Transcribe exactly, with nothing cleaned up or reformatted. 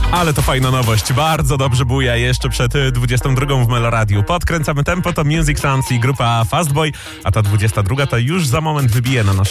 Ale to fajna nowość. Bardzo dobrze buja jeszcze przed dwudziestą drugą w Meloradiu. Podkręcamy tempo, to Music Sounds i grupa Fastboy, a ta dwudziesta druga to już za moment wybije na nasz